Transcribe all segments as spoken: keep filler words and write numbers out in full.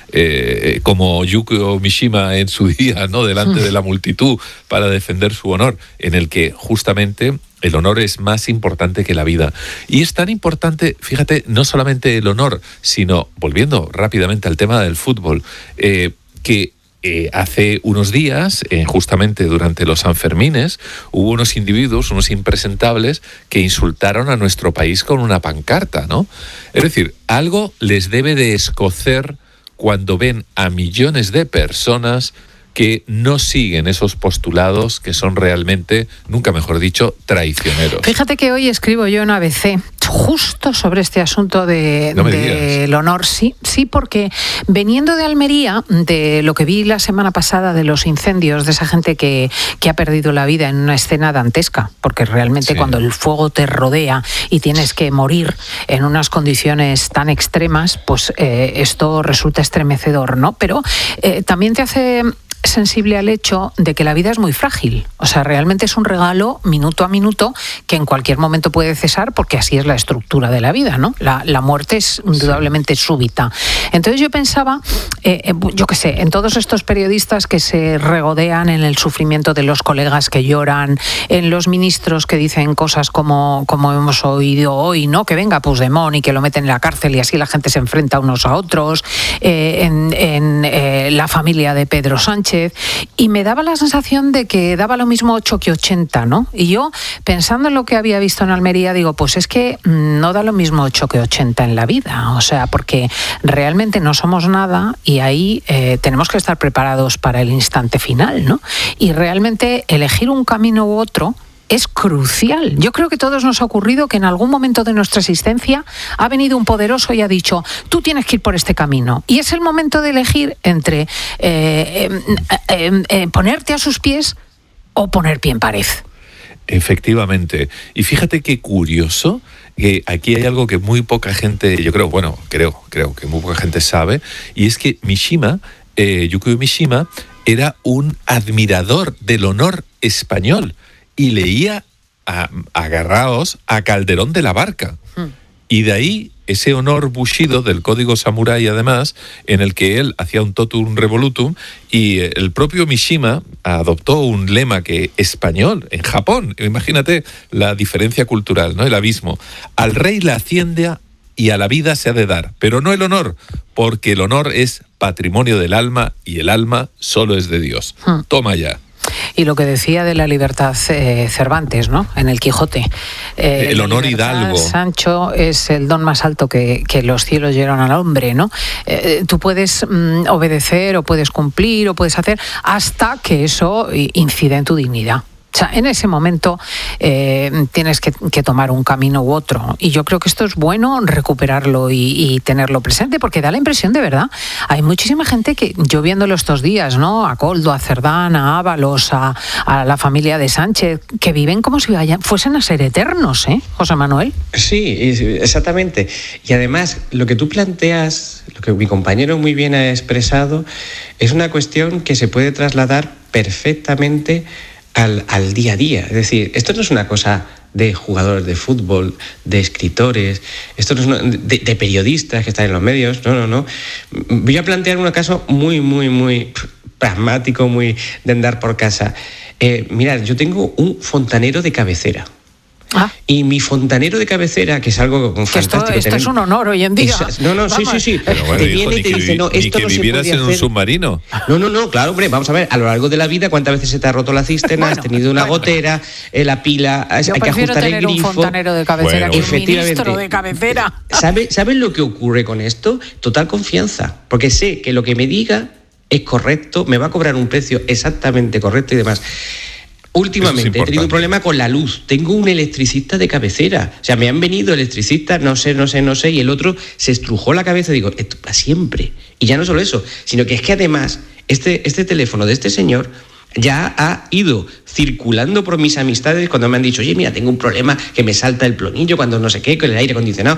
eh, como Yukio Mishima en su día, ¿no? Delante de la multitud para defender su honor, en el que justamente el honor es más importante que la vida. Y es tan importante, fíjate, no solamente el honor, sino, volviendo rápidamente al tema del fútbol, eh, que eh, hace unos días, eh, justamente durante los Sanfermines, hubo unos individuos, unos impresentables, que insultaron a nuestro país con una pancarta, ¿no? Es decir, algo les debe de escocer cuando ven a millones de personas que no siguen esos postulados que son realmente, nunca mejor dicho, traicioneros. Fíjate que hoy escribo yo en A B C justo sobre este asunto de, no del honor. Sí, sí, porque veniendo de Almería, de lo que vi la semana pasada de los incendios, de esa gente que, que ha perdido la vida en una escena dantesca, porque realmente sí, cuando el fuego te rodea y tienes que morir en unas condiciones tan extremas, pues eh, esto resulta estremecedor, ¿no? Pero eh, también te hace sensible al hecho de que la vida es muy frágil. O sea, realmente es un regalo minuto a minuto que en cualquier momento puede cesar, porque así es la estructura de la vida, ¿no? La, la muerte es indudablemente súbita. Entonces yo pensaba, eh, yo qué sé, en todos estos periodistas que se regodean en el sufrimiento de los colegas que lloran, en los ministros que dicen cosas como, como hemos oído hoy, ¿no? Que venga Puigdemont y que lo meten en la cárcel y así la gente se enfrenta unos a otros, eh, en, en eh, la familia de Pedro Sánchez. Y me daba la sensación de que daba lo mismo ocho que ochenta, ¿no? Y yo, pensando en lo que había visto en Almería, digo, pues es que no da lo mismo ocho que ochenta en la vida. O sea, porque realmente no somos nada y ahí eh, tenemos que estar preparados para el instante final, ¿no? Y realmente elegir un camino u otro es crucial. Yo creo que a todos nos ha ocurrido que en algún momento de nuestra existencia ha venido un poderoso y ha dicho, tú tienes que ir por este camino. Y es el momento de elegir entre eh, eh, eh, eh, ponerte a sus pies o poner pie en pared. Efectivamente. Y fíjate qué curioso, que aquí hay algo que muy poca gente, yo creo, bueno, creo, creo que muy poca gente sabe, y es que Mishima, eh, Yukio Mishima, era un admirador del honor español. Y leía a, agarraos a Calderón de la Barca. Mm. Y de ahí ese honor bushido del código samurái, además, en el que él hacía un totum revolutum, y el propio Mishima adoptó un lema que español en Japón. Imagínate la diferencia cultural, ¿no? El abismo. Al rey la hacienda y a la vida se ha de dar, pero no el honor, porque el honor es patrimonio del alma y el alma solo es de Dios. Mm. Toma ya. Y lo que decía de la libertad eh, Cervantes, ¿no? En el Quijote. Eh, el honor hidalgo. Sancho es el don más alto que, que los cielos dieron al hombre, ¿no? Eh, tú puedes mm, obedecer o puedes cumplir o puedes hacer hasta que eso incida en tu dignidad. O sea, en ese momento eh, tienes que, que tomar un camino u otro. Y yo creo que esto es bueno recuperarlo y, y tenerlo presente, porque da la impresión, de verdad, hay muchísima gente que, yo viéndolo estos días, ¿no? A Koldo, a Cerdán, a Ábalos, a, a la familia de Sánchez, que viven como si vayan, fuesen a ser eternos, ¿eh, José Manuel? Sí, exactamente. Y además, lo que tú planteas, lo que mi compañero muy bien ha expresado, es una cuestión que se puede trasladar perfectamente Al, al día a día. Es decir, esto no es una cosa de jugadores de fútbol, de escritores, esto no es una, de, de periodistas que están en los medios, no, no, no. Voy a plantear un caso muy, muy, muy pragmático, muy de andar por casa. Eh, mirad, yo tengo un fontanero de cabecera. Ah. Y mi fontanero de cabecera, que es algo que fantástico. Esto, esto tener... es un honor hoy en día. Es, no, no, vamos. sí, sí, sí. Pero bueno, te hijo, viene y te que, dice, no, esto que no se puede hacer. en un submarino. No, no, no, claro, hombre, vamos a ver, a lo largo de la vida, ¿cuántas veces se te ha roto la cisterna? Bueno, has tenido una bueno. gotera, eh, la pila, Yo hay que ajustar el grifo. Yo prefiero tener un fontanero de cabecera bueno, que un ministro de cabecera. ¿Sabes sabe lo que ocurre con esto? Total confianza, porque sé que lo que me diga es correcto, me va a cobrar un precio exactamente correcto y demás. Últimamente he tenido un problema con la luz. Tengo un electricista de cabecera. O sea, me han venido electricistas, no sé, no sé, no sé, y el otro se estrujó la cabeza y digo, esto para siempre. Y ya no solo eso, sino que es que además este, este teléfono de este señor ya ha ido circulando por mis amistades cuando me han dicho, oye, mira, tengo un problema que me salta el plonillo cuando no sé qué, con el aire acondicionado.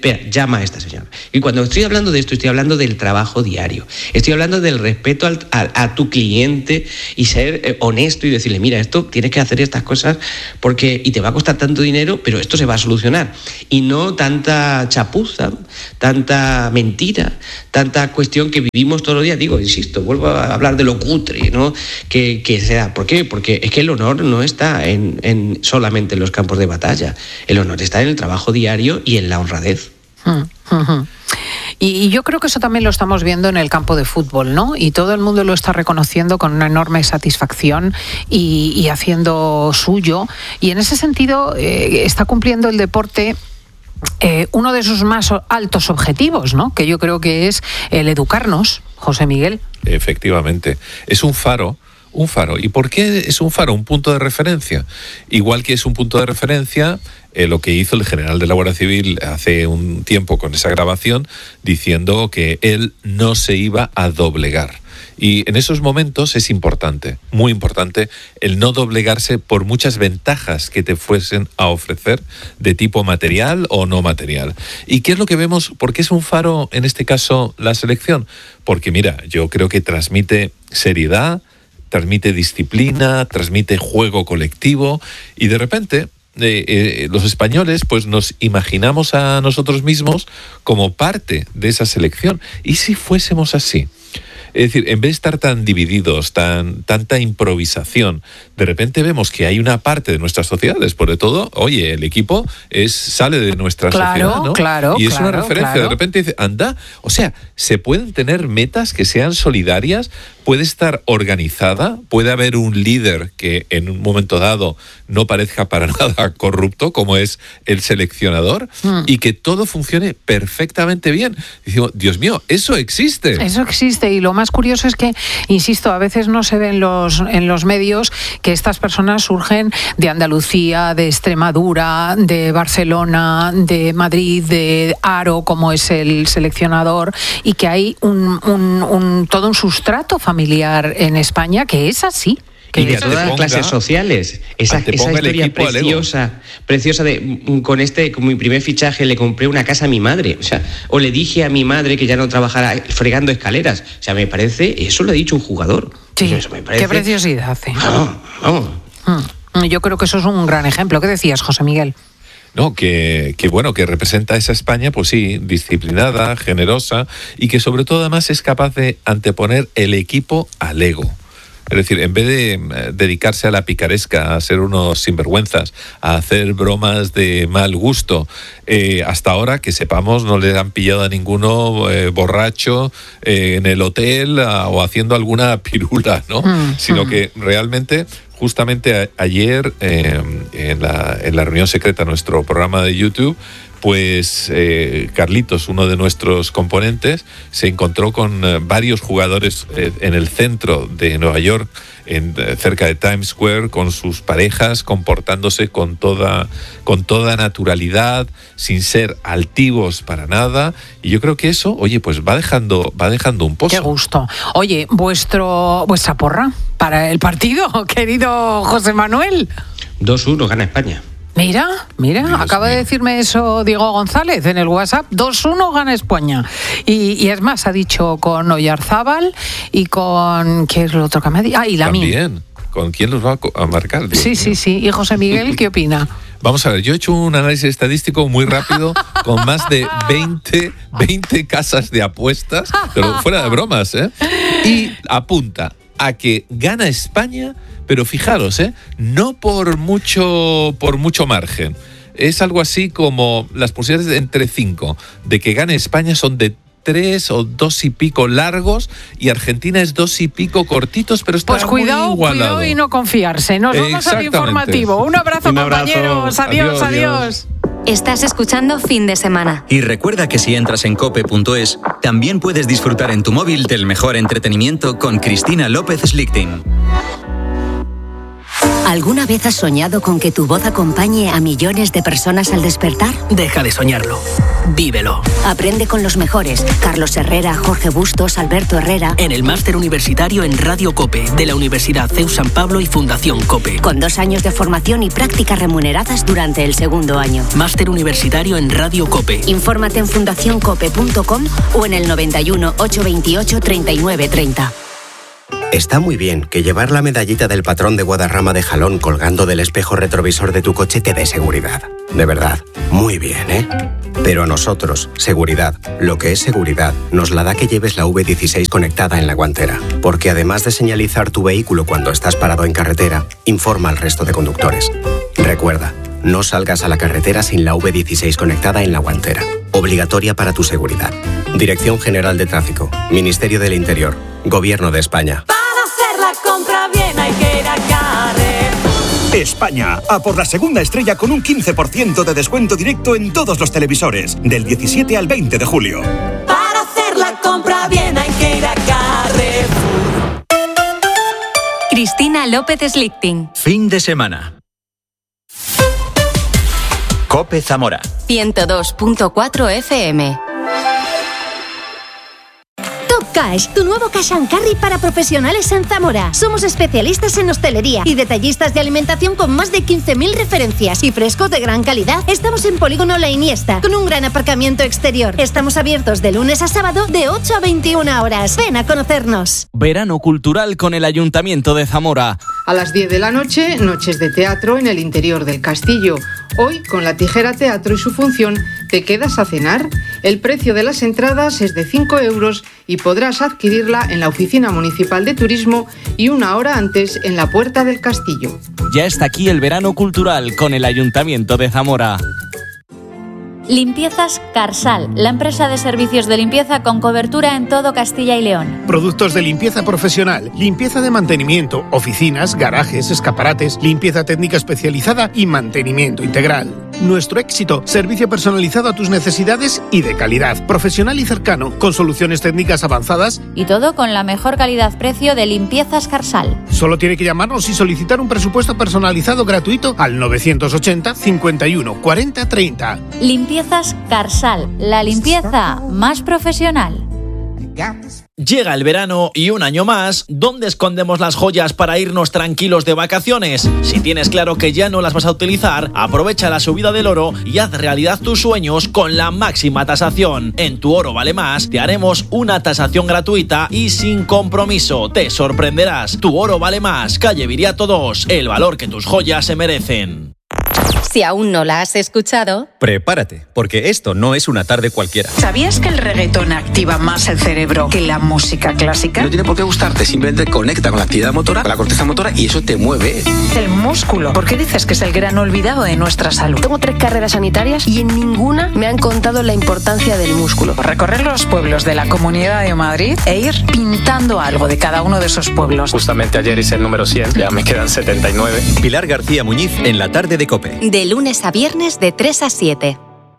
espera, llama a esta señora. Y cuando estoy hablando de esto, estoy hablando del trabajo diario. Estoy hablando del respeto al, a, a tu cliente y ser eh, honesto y decirle, mira, esto tienes que hacer estas cosas porque y te va a costar tanto dinero, pero esto se va a solucionar. Y no tanta chapuza, tanta mentira, tanta cuestión que vivimos todos los días. Digo, insisto, vuelvo a hablar de lo cutre, ¿no? Que, que se da. ¿Por qué? Porque es que el honor no está en, en solamente en los campos de batalla. El honor está en el trabajo diario y en la honradez. Uh, uh-huh. Y, y yo creo que eso también lo estamos viendo en el campo de fútbol, ¿no? Y todo el mundo lo está reconociendo con una enorme satisfacción y, y haciendo suyo. Y en ese sentido eh, está cumpliendo el deporte eh, uno de sus más altos objetivos, ¿no? Que yo creo que es el educarnos, José Miguel. Efectivamente. Es un faro. Un faro. ¿Y por qué es un faro? Un punto de referencia. Igual que es un punto de referencia eh, lo que hizo el general de la Guardia Civil hace un tiempo con esa grabación, diciendo que él no se iba a doblegar. Y en esos momentos es importante, muy importante, el no doblegarse por muchas ventajas que te fuesen a ofrecer de tipo material o no material. ¿Y qué es lo que vemos? ¿Por qué es un faro en este caso la selección? Porque mira, yo creo que transmite seriedad, transmite disciplina, transmite juego colectivo y de repente eh, eh, los españoles pues nos imaginamos a nosotros mismos como parte de esa selección. ¿Y si fuésemos así? Es decir, en vez de estar tan divididos, tan tanta improvisación, de repente vemos que hay una parte de nuestras sociedades, por de todo, oye, el equipo es sale de nuestra claro, sociedad, ¿no? Claro, y es claro, una referencia, claro. De repente dice, anda, o sea, se pueden tener metas que sean solidarias, puede estar organizada, puede haber un líder que en un momento dado no parezca para nada corrupto, como es el seleccionador, mm. y que todo funcione perfectamente bien. Y digo, Dios mío, eso existe. Eso existe, y lo más curioso es que, insisto, a veces no se ve en los, en los medios que estas personas surgen de Andalucía, de Extremadura, de Barcelona, de Madrid, de Haro, como es el seleccionador, y que hay un, un, un todo un sustrato familiar en España que es así. Y de todas las clases sociales. Esa, esa historia preciosa, preciosa de con este, con mi primer fichaje le compré una casa a mi madre. O sea, o le dije a mi madre que ya no trabajara fregando escaleras. O sea, me parece, eso lo ha dicho un jugador. Sí, eso me parece, qué preciosidad. ¿eh? Vamos, vamos. Hmm. Yo creo que eso es un gran ejemplo. ¿Qué decías, José Miguel? No, que, que bueno, que representa a esa España, pues sí, disciplinada, generosa y que sobre todo además es capaz de anteponer el equipo al ego. Es decir, en vez de eh, dedicarse a la picaresca, a ser unos sinvergüenzas, a hacer bromas de mal gusto, eh, hasta ahora, que sepamos, no le han pillado a ninguno eh, borracho eh, en el hotel a, o haciendo alguna pirula, ¿no? Mm, Sino mm. que realmente, justamente a, ayer, eh, en, la, en la reunión secreta, nuestro programa de YouTube, pues eh, Carlitos, uno de nuestros componentes, se encontró con eh, varios jugadores eh, en el centro de Nueva York, en, eh, cerca de Times Square, con sus parejas, comportándose con toda, con toda naturalidad, sin ser altivos para nada. Y yo creo que eso, oye, pues va dejando, va dejando un pozo. Qué gusto. Oye, vuestro, vuestra porra para el partido, querido José Manuel. dos uno gana España. Mira, mira, Dios acaba mío. de decirme eso Diego González en el WhatsApp. dos uno gana España. Y, y es más, ha dicho con Oyarzábal y con... ¿Qué es lo otro que me ha dicho? Ah, y Lamine. También. ¿Con quién los va a marcar? Dios sí, mío. sí, sí. ¿Y José Miguel qué opina? Vamos a ver, yo he hecho un análisis estadístico muy rápido con más de veinte, veinte casas de apuestas, pero fuera de bromas, ¿eh? Y apunta a que gana España, pero fijaros, ¿eh? No por mucho, por mucho margen. Es algo así como las posibilidades de entre cinco de que gane España son de tres o dos y pico largos y Argentina es dos y pico cortitos, pero está pues cuidado, muy igualado. Cuidado y no confiarse. Nos vamos al informativo. Un abrazo, Un abrazo. compañeros. Adiós, adiós, adiós. Estás escuchando Fin de Semana. Y recuerda que si entras en cope punto es, también puedes disfrutar en tu móvil del mejor entretenimiento con Cristina López Slichting. ¿Alguna vez has soñado con que tu voz acompañe a millones de personas al despertar? Deja de soñarlo. Vívelo. Aprende con los mejores. Carlos Herrera, Jorge Bustos, Alberto Herrera. En el máster universitario en Radio COPE, de la Universidad C E U San Pablo y Fundación COPE. Con dos años de formación y prácticas remuneradas durante el segundo año. Máster universitario en Radio COPE. Infórmate en fundación cope punto com o en el noventa y uno, ochocientos veintiocho, treinta y nueve treinta. Está muy bien que llevar la medallita del patrón de Guadarrama de Jalón colgando del espejo retrovisor de tu coche te dé seguridad. De verdad, muy bien, ¿eh? Pero a nosotros, seguridad, lo que es seguridad, nos la da que lleves la V dieciséis conectada en la guantera. Porque además de señalizar tu vehículo cuando estás parado en carretera, informa al resto de conductores. Recuerda, no salgas a la carretera sin la V dieciséis conectada en la guantera. Obligatoria para tu seguridad. Dirección General de Tráfico, Ministerio del Interior, Gobierno de España. La compra bien hay que ir a Carrefour. España, a por la segunda estrella con un quince por ciento de descuento directo en todos los televisores, del diecisiete al veinte de julio. Para hacer la compra bien hay que ir a Carrefour. Cristina López Slichting. Fin de semana. COPE Zamora. ciento dos punto cuatro F M. Cash, tu nuevo Cash and Carry para profesionales en Zamora. Somos especialistas en hostelería y detallistas de alimentación con más de quince mil referencias y frescos de gran calidad. Estamos en Polígono La Iniesta, con un gran aparcamiento exterior. Estamos abiertos de lunes a sábado de ocho a veintiuna horas. Ven a conocernos. Verano cultural con el Ayuntamiento de Zamora. A las diez de la noche, noches de teatro en el interior del castillo. Hoy, con la Tijera Teatro y su función, ¿te quedas a cenar? El precio de las entradas es de cinco euros y podrás adquirirla en la Oficina Municipal de Turismo y una hora antes en la Puerta del Castillo. Ya está aquí el verano cultural con el Ayuntamiento de Zamora. Limpiezas Carsal, la empresa de servicios de limpieza con cobertura en todo Castilla y León. Productos de limpieza profesional, limpieza de mantenimiento, oficinas, garajes, escaparates, limpieza técnica especializada y mantenimiento integral. Nuestro éxito, servicio personalizado a tus necesidades y de calidad, profesional y cercano, con soluciones técnicas avanzadas. Y todo con la mejor calidad-precio de Limpiezas Carsal. Solo tiene que llamarnos y solicitar un presupuesto personalizado gratuito al novecientos ochenta, cincuenta y uno, cuarenta, treinta. Limpiezas Carsal, la limpieza más profesional. Llega el verano y un año más, ¿dónde escondemos las joyas para irnos tranquilos de vacaciones? Si tienes claro que ya no las vas a utilizar, aprovecha la subida del oro y haz realidad tus sueños con la máxima tasación. En Tu Oro Vale Más te haremos una tasación gratuita y sin compromiso. Te sorprenderás. Tu Oro Vale Más, calle Viriato dos, el valor que tus joyas se merecen. Si aún no la has escuchado, prepárate, porque esto no es una tarde cualquiera. ¿Sabías que el reggaetón activa más el cerebro que la música clásica? No tiene por qué gustarte, simplemente conecta con la actividad motora, con la corteza motora, y eso te mueve. El músculo. ¿Por qué dices que es el gran olvidado de nuestra salud? Tengo tres carreras sanitarias y en ninguna me han contado la importancia del músculo. Recorrer los pueblos de la Comunidad de Madrid e ir pintando algo de cada uno de esos pueblos. Justamente ayer hice el número cien, ya me quedan setenta y nueve. Pilar García Muñiz en la tarde de COPE. De lunes a viernes de tres a siete.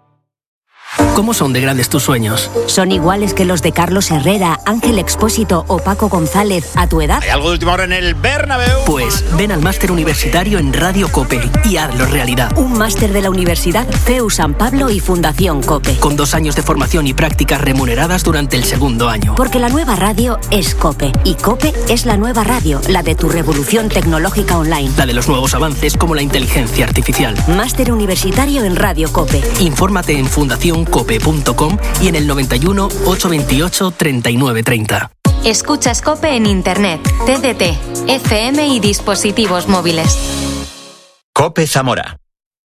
¿Cómo son de grandes tus sueños? ¿Son iguales que los de Carlos Herrera, Ángel Expósito o Paco González a tu edad? ¿Hay algo de última hora en el Bernabéu? Pues ven al máster universitario en Radio COPE y hazlo realidad. Un máster de la Universidad C E U San Pablo y Fundación COPE. Con dos años de formación y prácticas remuneradas durante el segundo año. Porque la nueva radio es COPE y COPE es la nueva radio, la de tu revolución tecnológica online. La de los nuevos avances como la inteligencia artificial. Máster universitario en Radio COPE. Infórmate en fundación cope punto com y en el noventa y uno, ochocientos veintiocho, treinta y nueve treinta. Escuchas COPE en Internet, T D T, F M y dispositivos móviles. COPE Zamora.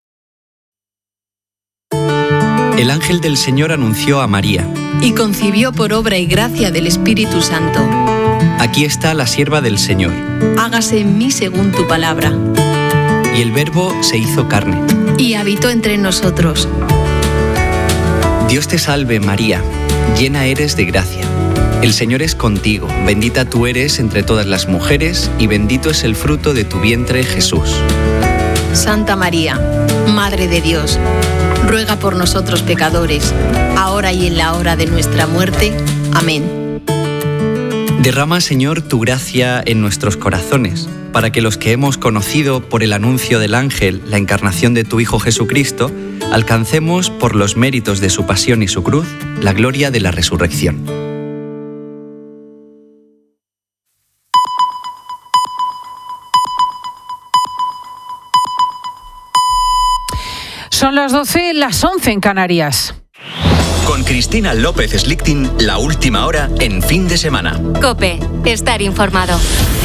El ángel del Señor anunció a María. Y concibió por obra y gracia del Espíritu Santo. Aquí está la sierva del Señor. Hágase en mí según tu palabra. Y el Verbo se hizo carne. Y habitó entre nosotros. Dios te salve, María, llena eres de gracia. El Señor es contigo, bendita tú eres entre todas las mujeres y bendito es el fruto de tu vientre, Jesús. Santa María, Madre de Dios, ruega por nosotros pecadores, ahora y en la hora de nuestra muerte. Amén. Derrama, Señor, tu gracia en nuestros corazones, para que los que hemos conocido por el anuncio del ángel la encarnación de tu Hijo Jesucristo, alcancemos, por los méritos de su pasión y su cruz, la gloria de la resurrección. Son las doce, las once en Canarias. Con Cristina López Slichting, la última hora en fin de semana. COPE, estar informado.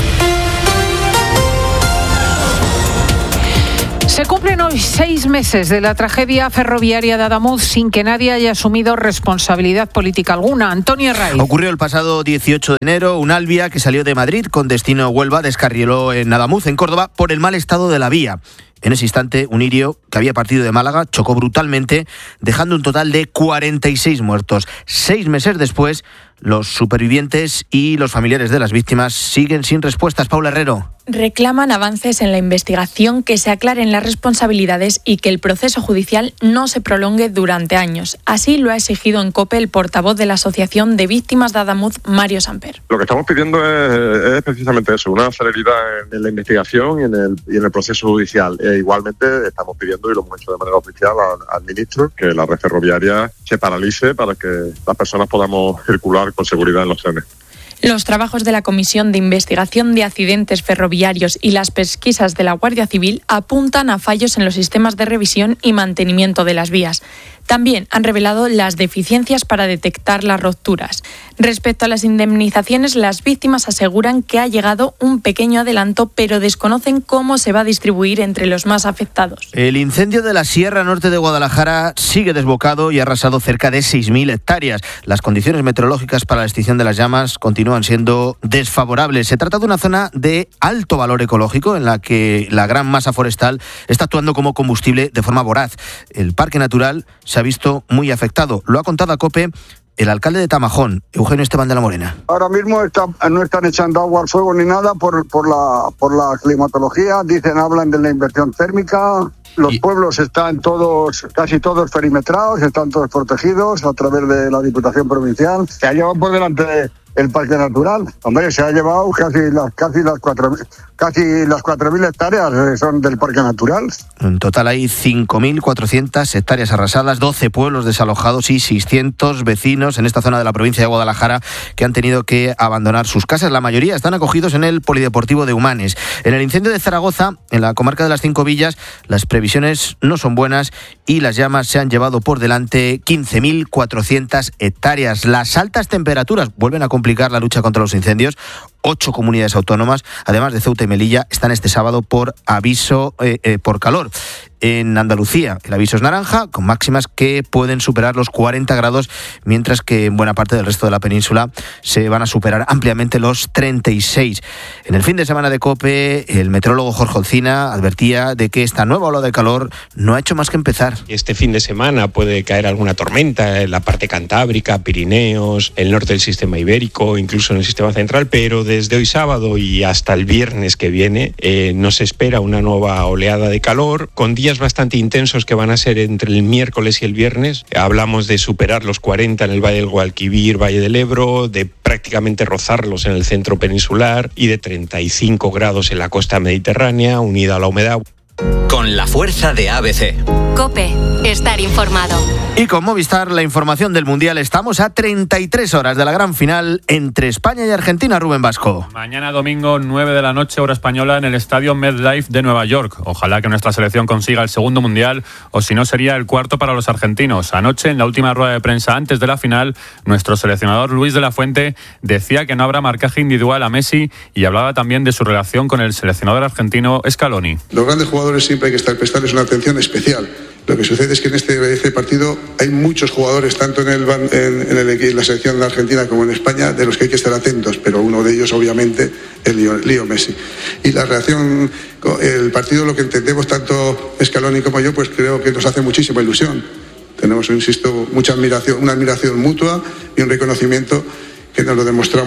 Se cumplen hoy seis meses de la tragedia ferroviaria de Adamuz sin que nadie haya asumido responsabilidad política alguna. Antonio Raiz. Ocurrió el pasado dieciocho de enero. Un Alvia que salió de Madrid con destino a Huelva descarriló en Adamuz, en Córdoba, por el mal estado de la vía. En ese instante, un Irio que había partido de Málaga chocó brutalmente, dejando un total de cuarenta y seis muertos. Seis meses después, los supervivientes y los familiares de las víctimas siguen sin respuestas. Paula Herrero. Reclaman avances en la investigación, que se aclaren las responsabilidades y que el proceso judicial no se prolongue durante años. Así lo ha exigido en COPE el portavoz de la Asociación de Víctimas de Adamuz, Mario Samper. Lo que estamos pidiendo es, es precisamente eso, una celeridad en, en la investigación y en el, y en el proceso judicial. E igualmente estamos pidiendo, y lo hemos hecho de manera oficial, al, al ministro, que la red ferroviaria se paralice para que las personas podamos circular con seguridad en los trenes. Los trabajos de la Comisión de Investigación de Accidentes Ferroviarios y las pesquisas de la Guardia Civil apuntan a fallos en los sistemas de revisión y mantenimiento de las vías. También han revelado las deficiencias para detectar las rupturas. Respecto a las indemnizaciones, las víctimas aseguran que ha llegado un pequeño adelanto, pero desconocen cómo se va a distribuir entre los más afectados. El incendio de la Sierra Norte de Guadalajara sigue desbocado y ha arrasado cerca de seis mil hectáreas. Las condiciones meteorológicas para la extinción de las llamas continúan siendo desfavorables. Se trata de una zona de alto valor ecológico en la que la gran masa forestal está actuando como combustible de forma voraz. El parque natural se ha visto muy afectado. Lo ha contado a COPE el alcalde de Tamajón, Eugenio Esteban de la Morena. Ahora mismo está, no están echando agua al fuego ni nada por, por, la, por la climatología. Dicen, hablan de la inversión térmica. Los y... pueblos están todos, casi todos perimetrados, están todos protegidos a través de la Diputación Provincial. Se ha llevado por delante de el parque natural. Hombre, se ha llevado casi las casi las cuatro casi las cuatro mil hectáreas son del parque natural. En total hay cinco mil cuatrocientas hectáreas arrasadas, doce pueblos desalojados y seiscientos vecinos en esta zona de la provincia de Guadalajara que han tenido que abandonar sus casas. La mayoría están acogidos en el Polideportivo de Humanes. En el incendio de Zaragoza, en la comarca de las Cinco Villas, las previsiones no son buenas y las llamas se han llevado por delante quince mil cuatrocientas hectáreas. Las altas temperaturas vuelven a complicar la lucha contra los incendios. Ocho comunidades autónomas, además de Ceuta y Melilla, están este sábado por aviso eh, eh, por calor. En Andalucía, el aviso es naranja, con máximas que pueden superar los cuarenta grados, mientras que en buena parte del resto de la península se van a superar ampliamente los treinta y seis. En el fin de semana de COPE, el meteorólogo Jorge Olcina advertía de que esta nueva ola de calor no ha hecho más que empezar. Este fin de semana puede caer alguna tormenta en la parte cantábrica, Pirineos, el norte del sistema ibérico, incluso en el sistema central, pero desde hoy sábado y hasta el viernes que viene eh, nos espera una nueva oleada de calor, con días bastante intensos que van a ser entre el miércoles y el viernes. Hablamos de superar los cuarenta en el Valle del Guadalquivir, Valle del Ebro, de prácticamente rozarlos en el centro peninsular y de treinta y cinco grados en la costa mediterránea, unida a la humedad. Con la fuerza de A B C. COPE, estar informado. Y con Movistar, la información del Mundial. Estamos a treinta y tres horas de la gran final entre España y Argentina. Rubén Vasco. Mañana domingo, nueve de la noche, hora española, en el estadio MetLife de Nueva York. Ojalá que nuestra selección consiga el segundo Mundial, o si no sería el cuarto para los argentinos. Anoche, en la última rueda de prensa antes de la final, nuestro seleccionador Luis de la Fuente decía que no habrá marcaje individual a Messi y hablaba también de su relación con el seleccionador argentino Scaloni. Los grandes jugadores siempre hay que estar prestarles una atención especial. Lo que sucede es que en este, este partido hay muchos jugadores, tanto en, el, en, en, el, en la selección de Argentina como en España, de los que hay que estar atentos, pero uno de ellos, obviamente, es Leo, Leo Messi. Y la reacción, el partido, lo que entendemos tanto Scaloni como yo, pues creo que nos hace muchísima ilusión. Tenemos, insisto, mucha admiración, una admiración mutua y un reconocimiento que nos lo demostramos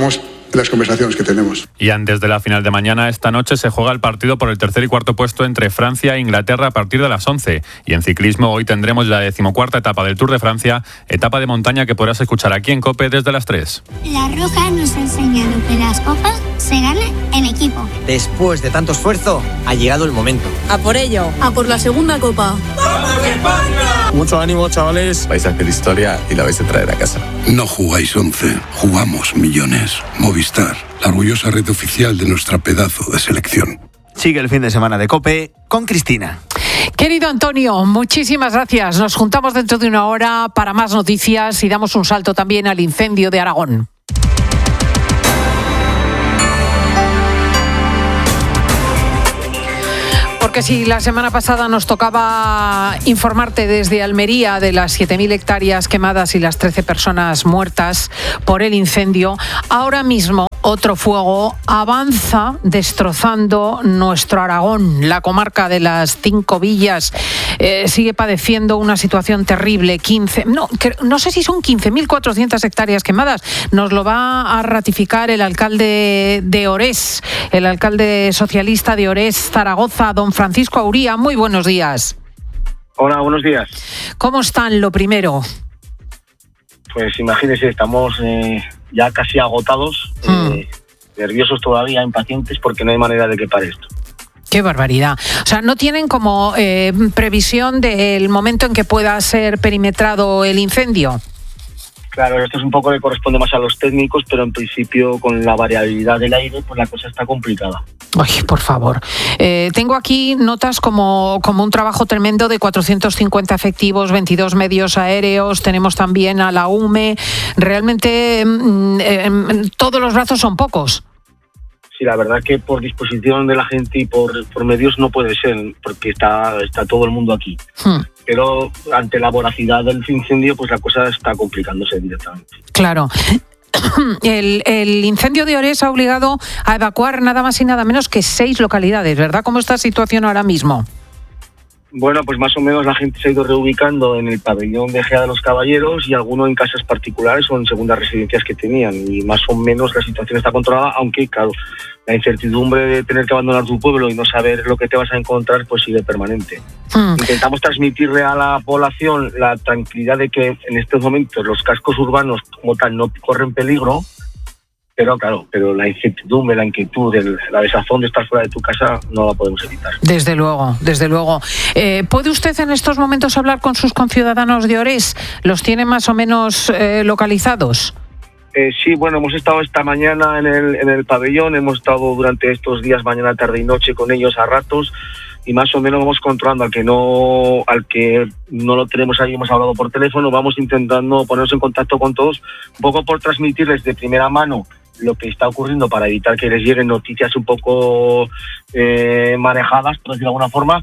en las conversaciones que tenemos. Y antes de la final de mañana, esta noche se juega el partido por el tercer y cuarto puesto entre Francia e Inglaterra a partir de las once. Y en ciclismo hoy tendremos la decimocuarta etapa del Tour de Francia, etapa de montaña que podrás escuchar aquí en COPE desde las tres. La Roja nos ha enseñado que las copas se ganan en equipo. Después de tanto esfuerzo, ha llegado el momento. A por ello, a por la segunda copa. ¡Vamos España! Mucho ánimo, chavales. Vais a hacer historia y la vais a traer a casa. No jugáis once, jugamos millones. Movistar, la orgullosa red oficial de nuestra pedazo de selección. Sigue el fin de semana de COPE con Cristina. Querido Antonio, muchísimas gracias. Nos juntamos dentro de una hora para más noticias y damos un salto también al incendio de Aragón. Porque si la semana pasada nos tocaba informarte desde Almería de las siete mil hectáreas quemadas y las trece personas muertas por el incendio, ahora mismo otro fuego avanza destrozando nuestro Aragón. La comarca de las Cinco Villas eh, sigue padeciendo una situación terrible. quince, no, no sé si son quince mil cuatrocientas hectáreas quemadas. Nos lo va a ratificar el alcalde de Orés, el alcalde socialista de Orés, Zaragoza, don Francisco Auría. Muy buenos días. Hola, buenos días. ¿Cómo están, lo primero? Pues imagínese, estamos eh, ya casi agotados, mm. eh, nerviosos todavía, impacientes, porque no hay manera de que pare esto. ¡Qué barbaridad! O sea, ¿no tienen como eh, previsión del momento en que pueda ser perimetrado el incendio? Claro, esto es un poco que corresponde más a los técnicos, pero en principio con la variabilidad del aire, pues la cosa está complicada. Ay, por favor. Eh, tengo aquí notas como, como un trabajo tremendo de cuatrocientos cincuenta efectivos, veintidós medios aéreos, tenemos también a la U M E. Realmente eh, eh, todos los brazos son pocos. Sí, la verdad que por disposición de la gente y por, por medios no puede ser, porque está, está todo el mundo aquí. Hmm. Pero ante la voracidad del incendio, pues la cosa está complicándose directamente. Claro. El, el incendio de Orés ha obligado a evacuar nada más y nada menos que seis localidades, ¿verdad? ¿Cómo está la situación ahora mismo? Bueno, pues más o menos la gente se ha ido reubicando en el pabellón de Gea de los Caballeros y algunos en casas particulares o en segundas residencias que tenían. Y más o menos la situación está controlada, aunque, claro, la incertidumbre de tener que abandonar tu pueblo y no saber lo que te vas a encontrar, pues sigue permanente. Hmm. Intentamos transmitirle a la población la tranquilidad de que en estos momentos los cascos urbanos como tal no corren peligro, pero claro, pero la incertidumbre, la inquietud, el, la desazón de estar fuera de tu casa no la podemos evitar. Desde luego, desde luego. Eh, ¿Puede usted en estos momentos hablar con sus conciudadanos de Orés? ¿Los tiene más o menos eh, localizados? Eh, sí, bueno, hemos estado esta mañana en el, en el pabellón, hemos estado durante estos días, mañana, tarde y noche, con ellos a ratos, y más o menos vamos controlando al que no al que no lo tenemos ahí, hemos hablado por teléfono, vamos intentando ponernos en contacto con todos, un poco por transmitirles de primera mano lo que está ocurriendo para evitar que les lleguen noticias un poco eh, manejadas, por decirlo de alguna forma,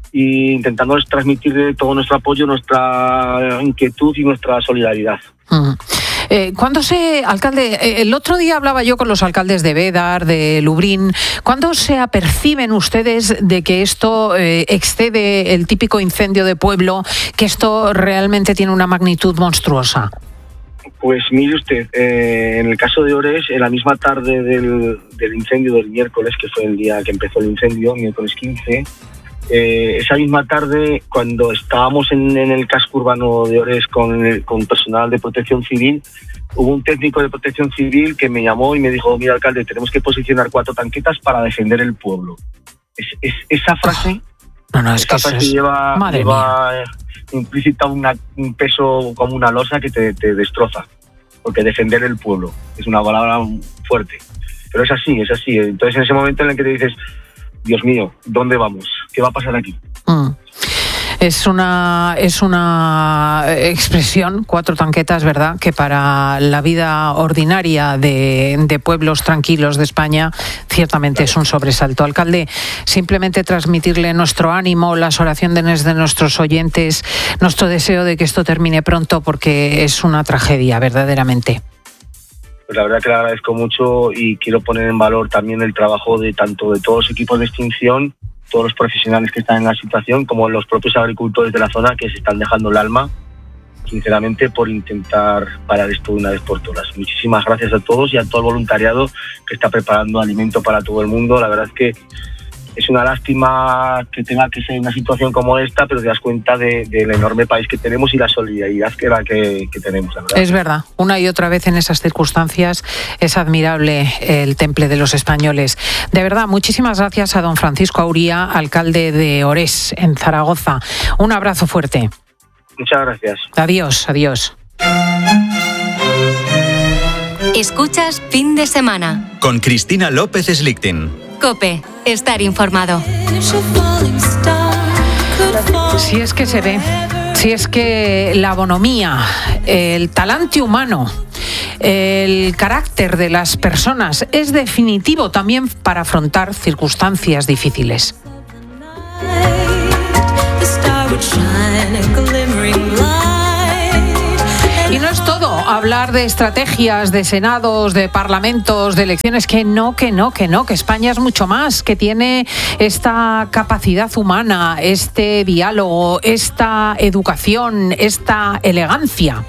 e intentándoles transmitir todo nuestro apoyo, nuestra inquietud y nuestra solidaridad. Uh-huh. Eh, ¿Cuándo se, alcalde, eh, el otro día hablaba yo con los alcaldes de Bédar, de Lublin, ¿cuándo se aperciben ustedes de que esto eh, excede el típico incendio de pueblo, que esto realmente tiene una magnitud monstruosa? Pues mire usted, eh, en el caso de Orés, en la misma tarde del, del incendio del miércoles, que fue el día que empezó el incendio, miércoles quince, eh, esa misma tarde, cuando estábamos en, en el casco urbano de Orés con, el, con personal de protección civil, hubo un técnico de protección civil que me llamó y me dijo, mira alcalde, tenemos que posicionar cuatro tanquetas para defender el pueblo. Es, es, esa frase, no, no, es esa que frase es... lleva... lleva implícita una, un peso como una losa que te, te destroza, porque defender el pueblo es una palabra fuerte, pero es así, es así. Entonces en ese momento en el que te dices, Dios mío, ¿dónde vamos? ¿Qué va a pasar aquí? Mm. Es una, es una expresión, cuatro tanquetas, ¿verdad?, que para la vida ordinaria de, de pueblos tranquilos de España ciertamente es un sobresalto. Alcalde, simplemente transmitirle nuestro ánimo, las oraciones de nuestros oyentes, nuestro deseo de que esto termine pronto, porque es una tragedia, verdaderamente. Pues la verdad que le agradezco mucho y quiero poner en valor también el trabajo de tanto de todos los equipos de extinción, todos los profesionales que están en la situación, como los propios agricultores de la zona que se están dejando el alma sinceramente, por intentar parar esto de una vez por todas. Muchísimas gracias a todos y a todo el voluntariado que está preparando alimento para todo el mundo. La verdad es que es una lástima que tenga que ser una situación como esta, pero te das cuenta de, del enorme país que tenemos y la solidaridad que, la que, que tenemos. La verdad. Es verdad, una y otra vez en esas circunstancias es admirable el temple de los españoles. De verdad, muchísimas gracias a don Francisco Auría, alcalde de Orés, en Zaragoza. Un abrazo fuerte. Muchas gracias. Adiós, adiós. Escuchas Fin de Semana. Con Cristina López Slichting. COPE, estar informado. Si es que se ve, si es que la bonomía, el talante humano, el carácter de las personas es definitivo también para afrontar circunstancias difíciles. Y no es todo hablar de estrategias, de senados, de parlamentos, de elecciones, que no, que no, que no, que España es mucho más, que tiene esta capacidad humana, este diálogo, esta educación, esta elegancia.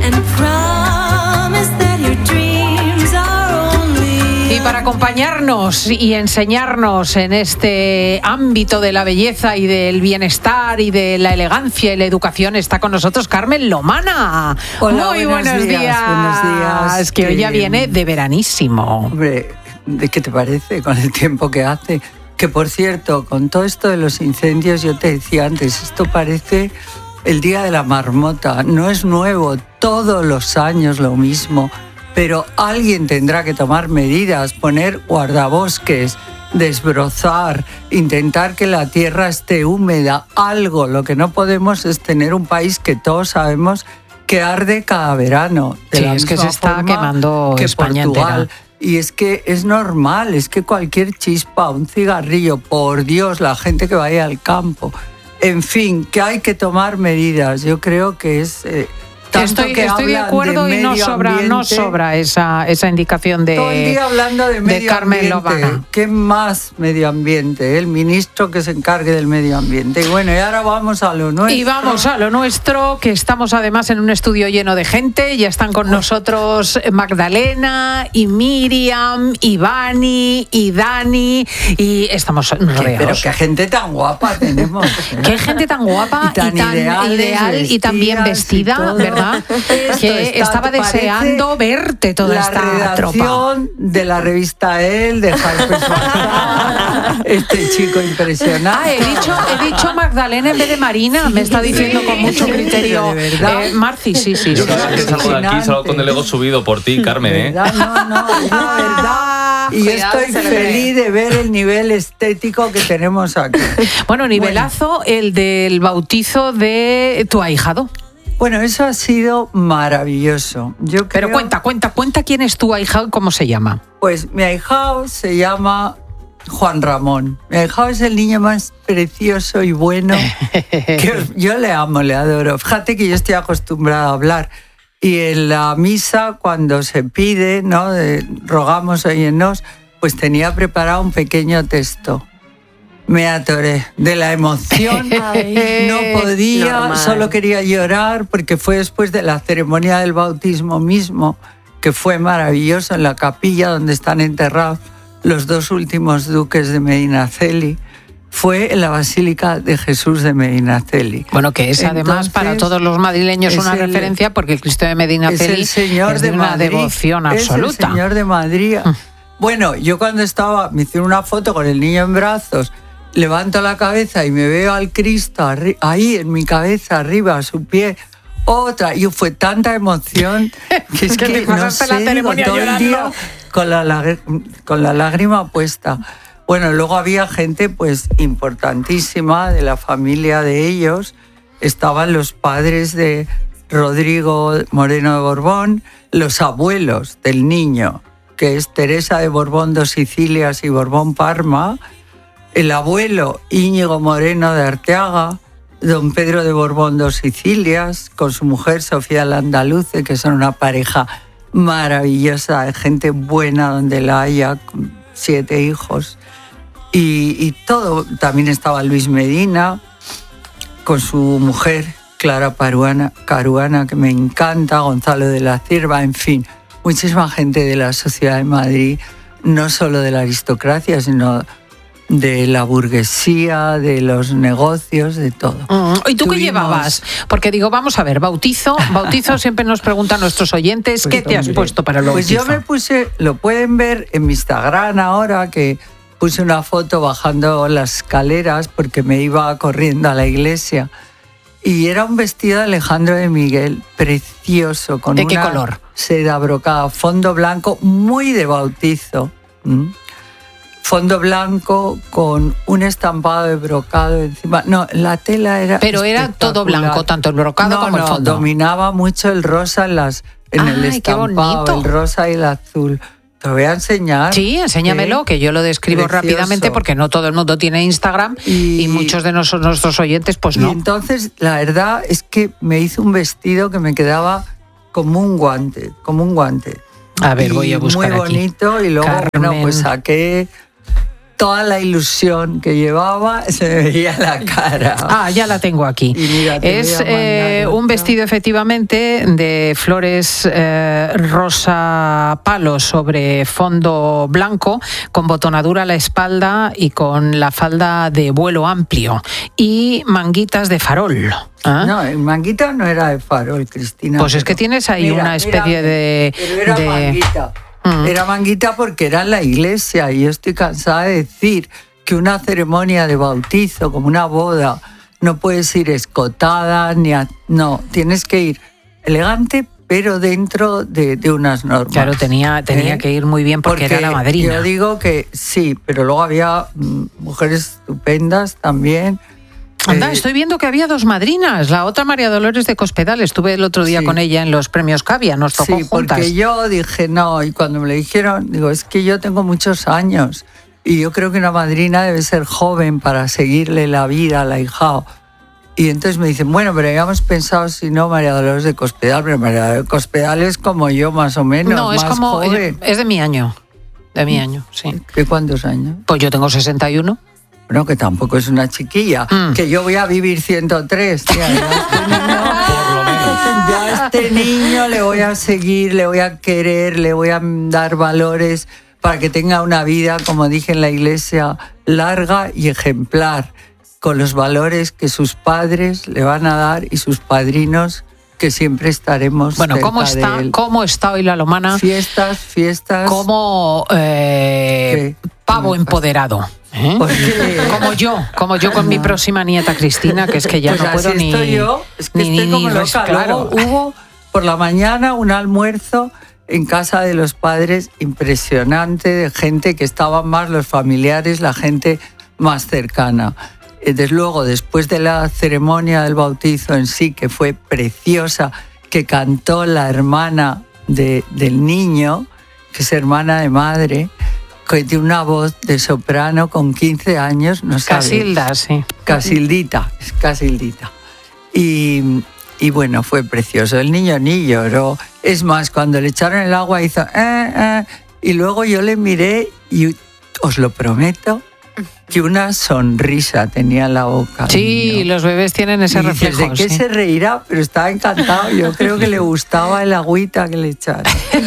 Y para acompañarnos y enseñarnos en este ámbito de la belleza y del bienestar y de la elegancia y la educación está con nosotros Carmen Lomana. Hola, Muy buenos, buenos días, días. buenos días. Es que hoy ya viene de veranísimo. Hombre, ¿de qué te parece con el tiempo que hace? Que por cierto, con todo esto de los incendios, yo te decía antes, esto parece el día de la marmota. No es nuevo, todos los años lo mismo. Pero alguien tendrá que tomar medidas, poner guardabosques, desbrozar, intentar que la tierra esté húmeda, algo. Lo que no podemos es tener un país que todos sabemos que arde cada verano. De sí, la es que se está quemando que España Portugal. entera. Y es que es normal, es que cualquier chispa, un cigarrillo, por Dios, la gente que vaya al campo. En fin, que hay que tomar medidas. Yo creo que es... Eh, Tanto estoy que estoy de acuerdo de y no sobra, ambiente, no sobra esa, esa indicación de, todo el día hablando de, medio de Carmen ambiente. Lomana. ¿Qué más medio ambiente? El ministro que se encargue del medio ambiente. Y bueno, y ahora vamos a lo nuestro. Y vamos a lo nuestro, que estamos además en un estudio lleno de gente. Ya están con nosotros Magdalena y Miriam y Vani y Dani y estamos rodeados. Pero qué gente tan guapa tenemos. ¿eh? Qué gente tan guapa y tan, y tan ideal y tan bien vestida, ¿verdad? Que está, estaba deseando verte toda la esta redacción tropa de la revista Elle, de Jaime Suárez, este chico impresionante. Ah, he dicho, he dicho Magdalena en vez de Marina, sí, me está diciendo sí, con mucho criterio. ¿De verdad? Eh, Marci, sí, sí. Yo cada vez que salgo de aquí salgo con el ego subido por ti, Carmen, ¿eh? No, no, es la verdad. Y yo estoy feliz de ver el nivel estético que tenemos aquí. Bueno, nivelazo, bueno, el del bautizo de tu ahijado. Bueno, eso ha sido maravilloso. Yo creo... Pero cuenta, cuenta, cuenta quién es tu ahijado y cómo se llama. Pues mi ahijado se llama Juan Ramón. Mi ahijado es el niño más precioso y bueno. Que yo le amo, le adoro. Fíjate que yo estoy acostumbrada a hablar. Y en la misa, cuando se pide, ¿no? De, rogamos, óyenos, pues tenía preparado un pequeño texto. Me atoré de la emoción, Ay, no podía, normal. Solo quería llorar porque fue después de la ceremonia del bautismo mismo, que fue maravilloso en la capilla donde están enterrados los dos últimos duques de Medinaceli. Fue en la Basílica de Jesús de Medinaceli. Bueno, que es además Entonces, para todos los madrileños una el, referencia porque el Cristo de Medinaceli es, el señor es de, de una Madrid, devoción absoluta. Es el Señor de Madrid. Bueno, yo cuando estaba, me hicieron una foto con el niño en brazos, levanto la cabeza y me veo al Cristo arri- ahí en mi cabeza, arriba, a su pie. Otra, y fue tanta emoción que es que, que no sé, la ceremonia todo el día con la, con la lágrima puesta. Bueno, luego había gente pues importantísima de la familia de ellos. Estaban los padres de Rodrigo Moreno de Borbón, los abuelos del niño, que es Teresa de Borbón dos Sicilias y Borbón Parma, el abuelo Íñigo Moreno de Arteaga, don Pedro de Borbón dos Sicilias, con su mujer Sofía Landaluce, que son una pareja maravillosa, de gente buena donde la haya, con siete hijos. Y, y todo, también estaba Luis Medina, con su mujer Clara Paruana, Caruana, que me encanta, Gonzalo de la Cierva, en fin, muchísima gente de la sociedad de Madrid, no solo de la aristocracia, sino de la burguesía, de los negocios, de todo. Mm, ¿Y tú Tuvimos... qué llevabas? Porque digo, vamos a ver, bautizo, bautizo siempre nos preguntan nuestros oyentes, pues, ¿qué te hombre, has puesto para el bautizo? Pues yo me puse, lo pueden ver en mi Instagram ahora, que puse una foto bajando las escaleras porque me iba corriendo a la iglesia. Y era un vestido de Alejandro de Miguel, precioso, con ¿De una qué color? Seda brocada, fondo blanco, muy de bautizo. ¿Mm? Fondo blanco con un estampado de brocado encima. No, la tela era Pero era todo blanco, tanto el brocado no, como no, el fondo. Dominaba mucho el rosa en, las, en Ay, el estampado, el rosa y el azul. Te lo voy a enseñar. Sí, enséñamelo, ¿eh? Que yo lo describo Precioso. rápidamente porque no todo el mundo tiene Instagram y, y muchos de nosotros, nuestros oyentes pues no. Y entonces la verdad es que me hizo un vestido que me quedaba como un guante, como un guante. A ver, y voy a buscar muy bonito aquí. Y luego Carmen. bueno, pues saqué toda la ilusión que llevaba, se me veía la cara. Ah, ya la tengo aquí. Mira, es eh, un vestido efectivamente de flores eh, rosa palo sobre fondo blanco, con botonadura a la espalda y con la falda de vuelo amplio y manguitas de farol. ¿Ah? No, el manguita no era de farol, Cristina. Pues es que tienes ahí mira, una especie mira, de... Pero era de... manguita. Mm. Era manguita porque era en la iglesia y yo estoy cansada de decir que una ceremonia de bautizo, como una boda, no puedes ir escotada, ni a, no, tienes que ir elegante, pero dentro de, de unas normas. Claro, tenía, tenía ¿eh? que ir muy bien porque, porque era la madrina. Yo digo que sí, pero luego había mm, mujeres estupendas también. Anda, estoy viendo que había dos madrinas. La otra, María Dolores de Cospedal. Estuve el otro día sí. con ella en los premios Cavia. Nos tocó sí, juntas. Porque yo dije no, y cuando me lo dijeron, digo, es que yo tengo muchos años y yo creo que una madrina debe ser joven para seguirle la vida al ahijado. Y entonces me dicen, bueno, pero habíamos pensado si no María Dolores de Cospedal, pero María Dolores de Cospedal es como yo más o menos, no, más es como, joven. Es de mi año. De mi año, sí. ¿De cuántos años? Pues yo tengo sesenta y uno. Bueno, que tampoco es una chiquilla, mm. que yo voy a vivir ciento tres. Tía, ya, este niño, Por lo menos. ya a este niño le voy a seguir, le voy a querer, le voy a dar valores para que tenga una vida, como dije en la iglesia, larga y ejemplar, con los valores que sus padres le van a dar y sus padrinos, que siempre estaremos bueno, cerca ¿cómo está, de él. ¿Cómo está hoy la Lomana? Fiestas, fiestas. Como eh, pavo empoderado. ¿Eh? Como yo, como yo con no. mi próxima nieta Cristina, que es que ya pues no puedo ni... Estoy yo, es que ni, estoy ni, como ni loca. Claro. Luego hubo por la mañana un almuerzo en casa de los padres impresionante, de gente que estaban más los familiares, la gente más cercana. Desde luego, después de la ceremonia del bautizo en sí, que fue preciosa, que cantó la hermana de, del niño, que es hermana de madre, que tiene una voz de soprano con quince años, no sabes. Casilda, sí. Casildita, es Casildita. Y, y bueno, fue precioso. El niño ni lloró. Es más, cuando le echaron el agua hizo... Eh, eh, y luego yo le miré y os lo prometo, que una sonrisa tenía en la boca. Sí, los bebés tienen ese y reflejo. ¿De qué sí. se reirá? Pero estaba encantado. Yo creo que le gustaba el agüita que le echaron.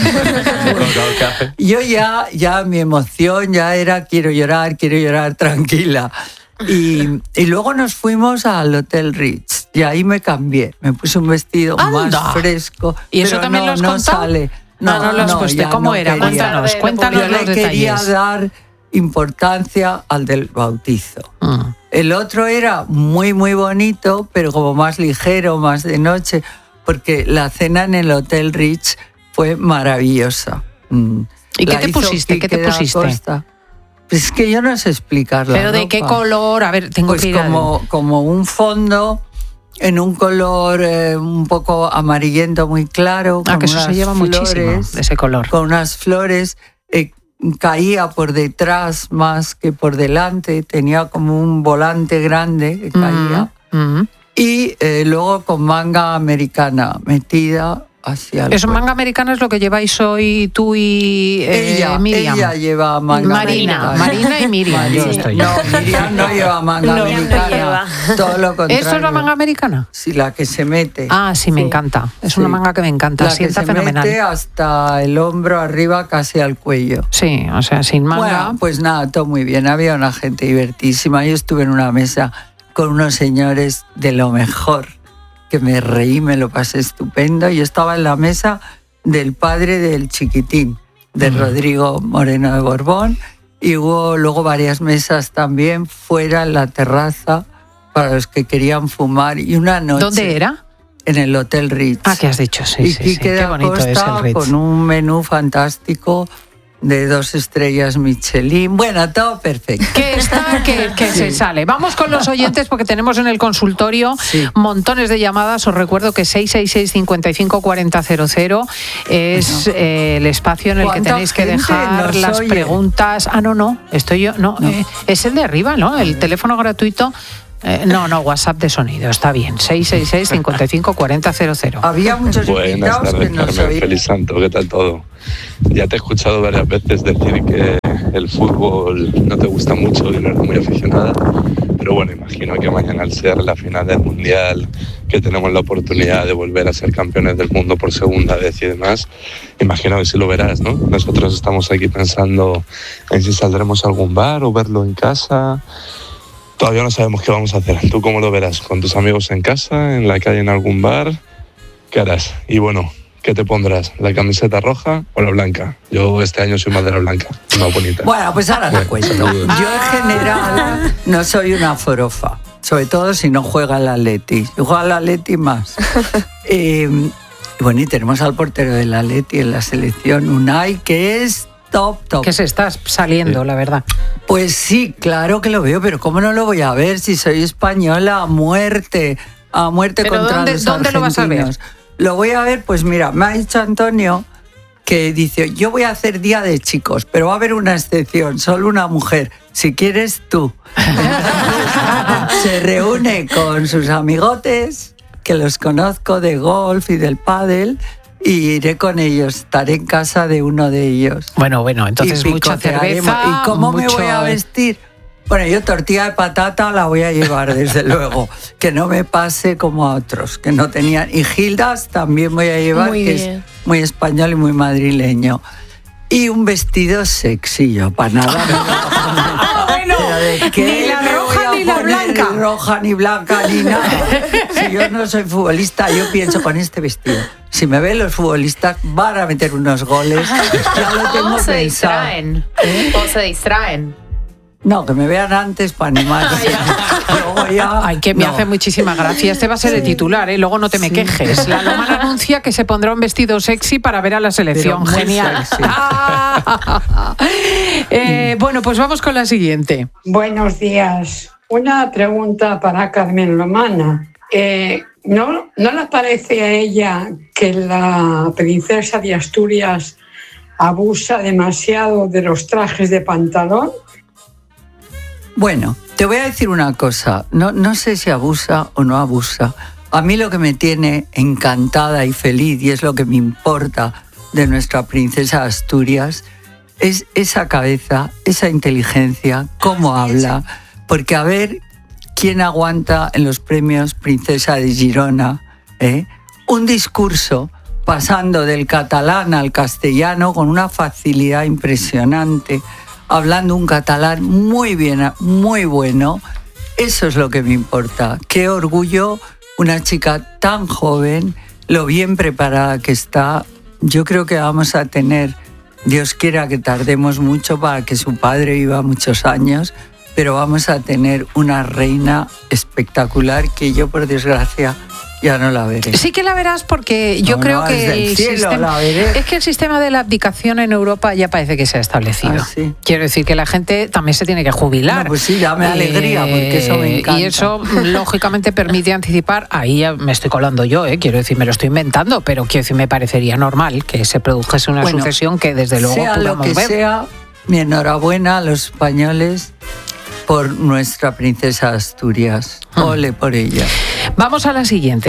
Yo ya, ya mi emoción ya era quiero llorar, quiero llorar tranquila. Y, y luego nos fuimos al Hotel Ritz y ahí me cambié. Me puse un vestido ¡Anda! Más fresco. ¿Y eso pero también no, lo has no contado? Sale. No, no, no lo has puesto. ¿Cómo no era? Quería. Cuéntanos, cuéntanos Yo los le detalles. quería dar importancia al del bautizo. Mm. El otro era muy, muy bonito, pero como más ligero, más de noche, porque la cena en el Hotel Ritz fue maravillosa. Mm. ¿Y qué te pusiste? ¿Qué te pusiste? Pues es que yo no sé explicarlo. ¿Pero de ropa. Qué color? A ver, tengo pues que ir como, a... como un fondo en un color eh, un poco amarillento muy claro. Ah, con que eso unas se lleva flores, muchísimo, de ese color. Con unas flores... Eh, caía por detrás más que por delante, tenía como un volante grande que caía. Mm-hmm. Y eh, luego con manga americana metida, hacia el Eso, cuello. manga americana es lo que lleváis hoy tú y eh, ella, Miriam. Ella lleva manga Marina, americana. Marina y Miriam. Marina. Yo estoy. No, Miriam no lleva manga No, americana. no lleva. Todo lo contrario. ¿Eso es la manga americana? Sí, la que se mete. Ah, sí, me encanta. Es Sí. una manga que me encanta. La que Sienta se fenomenal. mete hasta el hombro arriba, casi al cuello. Sí, o sea, sin manga. Bueno, pues nada, todo muy bien. Había una gente divertísima. Yo estuve en una mesa con unos señores de lo mejor, que me reí, me lo pasé estupendo. Yo estaba en la mesa del padre del chiquitín, de Mm. Rodrigo Moreno de Borbón, y hubo luego varias mesas también fuera en la terraza para los que querían fumar. Y una noche... ¿Dónde era? En el Hotel Ritz. Ah, que has dicho, sí, y sí, sí. Quique Qué da bonito es Costa el Ritz. con un menú fantástico de dos estrellas Michelin. Bueno, todo perfecto. Que está, que, que Sí. se sale. Vamos con los oyentes porque tenemos en el consultorio Sí. montones de llamadas. Os recuerdo que seis seis seis, cinco cinco cuatro cero cero cero es eh, el espacio en el que ¿Cuánta tenéis que gente dejar nos las oye? preguntas. Ah, no, no, estoy yo. No, No. eh, es el de arriba, ¿no? El teléfono gratuito. Eh, no, no, WhatsApp de sonido, está bien. seis seis seis, cinco cinco cuatro cero cero. Había muchos Buenas invitados tardes, que nos Carmen. oían. Feliz Santo, ¿qué tal todo? Ya te he escuchado varias veces decir que el fútbol no te gusta mucho y no eres muy aficionada, pero bueno, imagino que mañana al ser la final del Mundial, que tenemos la oportunidad de volver a ser campeones del mundo por segunda vez y demás, imagino que sí lo verás, ¿no? Nosotros estamos aquí pensando en si saldremos a algún bar o verlo en casa. Todavía no sabemos qué vamos a hacer. ¿Tú cómo lo verás? ¿Con tus amigos en casa, en la calle, en algún bar? ¿Qué harás? Y bueno, ¿qué te pondrás? ¿La camiseta roja o la blanca? Yo este año soy más de la blanca, más bonita. Bueno, pues ahora te Bueno, cuento. saludos. Yo en general no soy una forofa, sobre todo si no juega el Atleti. Si juega el Atleti más. Eh, y bueno, y tenemos al portero del Atleti en la selección, Unai, que es top, top. Que se está saliendo, Sí. la verdad. Pues sí, claro que lo veo, pero ¿cómo no lo voy a ver si soy española a muerte? A muerte ¿Pero contra dónde- los dónde lo vas a ver? argentinos. Lo voy a ver, pues mira, me ha dicho Antonio que dice, yo voy a hacer día de chicos, pero va a haber una excepción, solo una mujer, si quieres tú. Se reúne con sus amigotes, que los conozco de golf y del pádel, y iré con ellos, estaré en casa de uno de ellos. Bueno, bueno, entonces Y mucha picotearemos. cerveza. ¿Y cómo me mucho- voy a vestir? Bueno, yo tortilla de patata la voy a llevar, desde luego. Que no me pase como a otros, que no tenían. Y Gildas también voy a llevar, Muy que bien. es muy español y muy madrileño. Y un vestido sexy, yo, para nada. Ah, bueno, Pero ¿de qué ni la me roja voy a ni la poner blanca. roja, ni blanca, ni nada. Si yo no soy futbolista, yo pienso con este vestido. Si me ven los futbolistas, van a meter unos goles. Ya lo tengo O se pensado. distraen. O se distraen. No, que me vean antes para animarse. Luego ya. Ay, que me no. hace muchísima gracia. Este va a ser el titular, ¿eh? Luego no te me Sí. quejes. La Lomana anuncia que se pondrá un vestido sexy para ver a la selección. Pero muy Genial. sexy. Eh, bueno, pues vamos con la siguiente. Buenos días. Una pregunta para Carmen Lomana. Eh, ¿no, ¿No le parece a ella que la princesa de Asturias abusa demasiado de los trajes de pantalón? Bueno, te voy a decir una cosa. No, no sé si abusa o no abusa. A mí lo que me tiene encantada y feliz, y es lo que me importa de nuestra princesa de Asturias, es esa cabeza, esa inteligencia, cómo habla. Porque a ver quién aguanta en los premios Princesa de Girona, ¿eh? Un discurso pasando del catalán al castellano con una facilidad impresionante, hablando un catalán muy bien, muy bueno. Eso es lo que me importa. Qué orgullo una chica tan joven, lo bien preparada que está. Yo creo que vamos a tener, Dios quiera que tardemos mucho para que su padre viva muchos años, pero vamos a tener una reina espectacular que yo, por desgracia, ya no la veré. Sí que la verás porque yo No, creo no, que desde el el cielo sistema, la veré. es que el sistema de la abdicación en Europa ya parece que se ha establecido. Ah, sí. Quiero decir que la gente también se tiene que jubilar. No, pues sí, dame alegría, porque eso me encanta. Y eso lógicamente permite anticipar. Ahí ya me estoy colando yo, ¿eh? Quiero decir, me lo estoy inventando, pero quiero decir, me parecería normal que se produjese una Bueno, sucesión que desde luego sea lo podamos que ver. sea, mi enhorabuena a los españoles por nuestra princesa Asturias. Ole por ella. Vamos a la siguiente.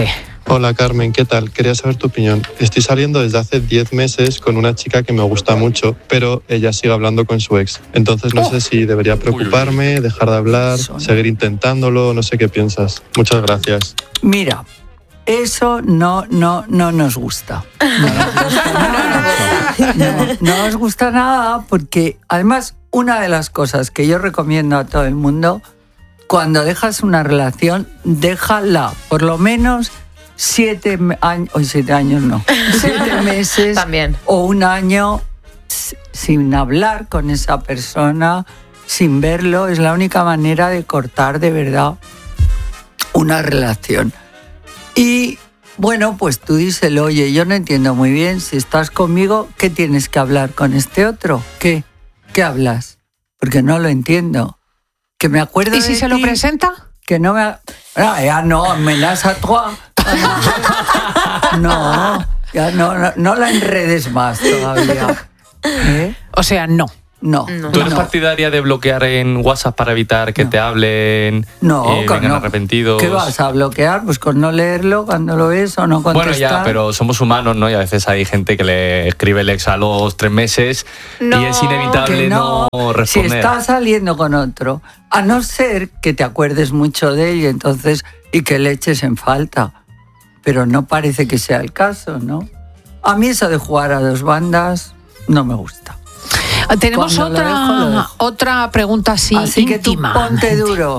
Hola Carmen, ¿qué tal? Quería saber tu opinión. Estoy saliendo desde hace diez meses con una chica que me gusta mucho, pero ella sigue hablando con su ex. Entonces no oh. sé si debería preocuparme, dejar de hablar, seguir intentándolo, no sé qué piensas. Muchas gracias. Mira, eso no, no, no nos gusta. No nos gusta nada. No, no nos gusta nada porque además una de las cosas que yo recomiendo a todo el mundo, cuando dejas una relación, déjala por lo menos siete años, hoy siete años no, siete meses También. o un año sin hablar con esa persona, sin verlo. Es la única manera de cortar de verdad una relación. Y bueno, pues tú díselo, oye, yo no entiendo muy bien, si estás conmigo, ¿qué tienes que hablar con este otro? ¿Qué? ¿Qué hablas? Porque no lo entiendo. Que me acuerdo ¿Y si de se ti, lo presenta? Que no me... Ah, ya no, amenaza a toi. No, ya no, no, no la enredes más todavía. ¿Eh? O sea, no. No. ¿Tú eres no. partidaria de bloquear en WhatsApp para evitar que no. te hablen, no, eh, vengan no. arrepentidos? ¿Qué vas a bloquear? Pues con no leerlo cuando lo ves o no contestar. Bueno, ya, pero somos humanos, ¿no? Y a veces hay gente que le escribe el ex a los tres meses no, y es inevitable no, no responder. Si estás saliendo con otro, a no ser que te acuerdes mucho de él y entonces y que le eches en falta. Pero no parece que sea el caso, ¿no? A mí eso de jugar a dos bandas no me gusta. Tenemos Cuando otra, lo dejo, lo dejo. otra pregunta así, así íntima. Que tú ponte duro.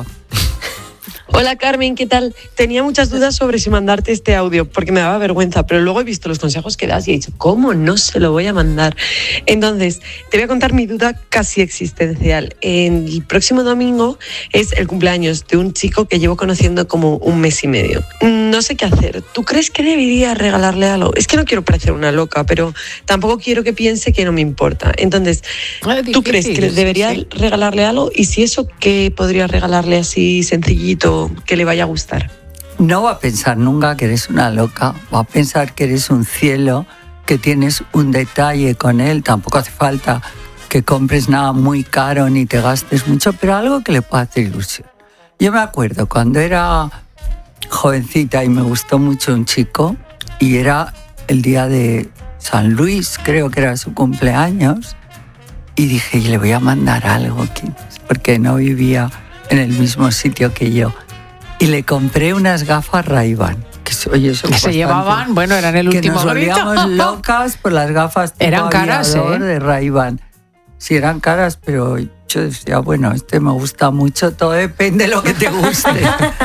Hola Carmen, ¿qué tal? Tenía muchas dudas sobre si mandarte este audio porque me daba vergüenza, pero luego he visto los consejos que das y he dicho, ¿cómo no se lo voy a mandar? Entonces, te voy a contar mi duda casi existencial. El próximo domingo es el cumpleaños de un chico que llevo conociendo como un mes y medio. No sé qué hacer. ¿Tú crees que debería regalarle algo? Es que no quiero parecer una loca, pero tampoco quiero que piense que no me importa. Entonces, ¿tú crees que debería sí. regalarle algo? Y si eso, ¿qué podría regalarle así sencillito que le vaya a gustar? No va a pensar nunca que eres una loca, va a pensar que eres un cielo, que tienes un detalle con él. Tampoco hace falta que compres nada muy caro ni te gastes mucho, pero algo que le pueda hacer ilusión. Yo me acuerdo cuando era jovencita y me gustó mucho un chico y era el día de San Luis, creo que era su cumpleaños, y dije, le voy a mandar algo aquí, porque no vivía en el mismo sitio que yo. Y le compré unas gafas Ray-Ban. Que, oye, son que se llevaban, bueno, eran el último grito. Que nos volvíamos locas por las gafas tipo eran caras, ¿eh? de Ray-Ban. Sí, eran caras, pero yo decía, bueno, este me gusta mucho, todo depende de lo que te guste.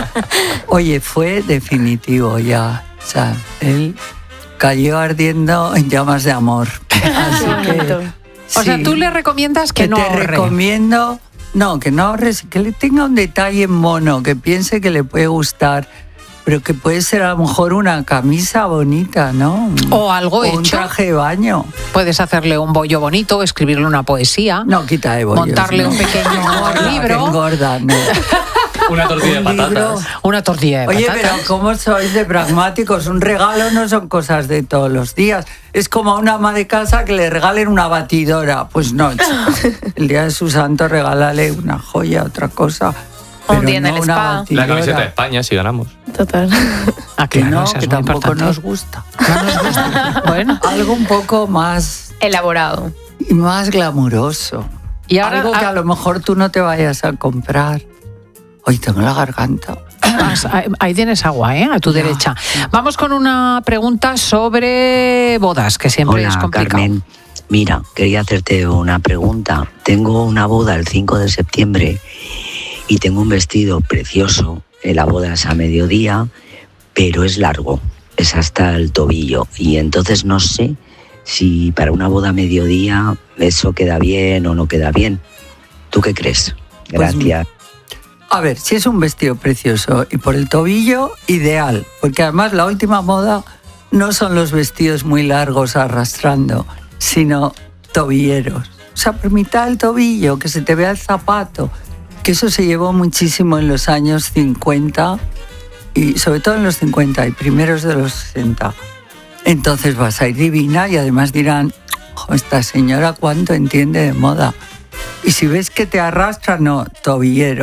Oye, fue definitivo ya. O sea, él cayó ardiendo en llamas de amor. Así que, sí, o sea, tú le recomiendas que, que no te ahorre. recomiendo... No, que no ahorres, que le tenga un detalle mono, que piense que le puede gustar, pero que puede ser a lo mejor una camisa bonita, ¿no? O algo o hecho. Un traje de baño. Puedes hacerle un bollo bonito, escribirle una poesía. No, quita de bollos. Montarle no. un pequeño no, libro. Que engorda, no. Una tortilla un de patatas. Libro. Una tortilla de Oye, patatas. pero ¿cómo sois de pragmáticos? Un regalo no son cosas de todos los días. Es como a una ama de casa que le regalen una batidora. Pues no, el día de su santo regálale una joya, otra cosa. Un día en el spa. La camiseta de España, si ganamos. Total. Ah, que no, que tampoco nos gusta. No nos gusta. Bueno, algo un poco más... elaborado. Y más glamuroso. Y ahora, algo que a lo mejor tú no te vayas a comprar. Hoy tengo la garganta. Ahí tienes agua, ¿eh? A tu ya, derecha. Ya. Vamos con una pregunta sobre bodas, que siempre Hola, es complicado. Carmen. Mira, quería hacerte una pregunta. Tengo una boda el cinco de septiembre y tengo un vestido precioso. La boda es a mediodía, pero es largo, es hasta el tobillo. Y entonces no sé si para una boda a mediodía eso queda bien o no queda bien. ¿Tú qué crees? Gracias. Pues, a ver, si es un vestido precioso y por el tobillo, ideal. Porque además la última moda no son los vestidos muy largos arrastrando, sino tobilleros. O sea, por mitad del tobillo, que se te vea el zapato. Que eso se llevó muchísimo en los años cincuenta y sobre todo en los cincuenta y primeros de los sesenta. Entonces vas a ir divina y además dirán, oh, esta señora cuánto entiende de moda. Y si ves que te arrastra, no, tobillero.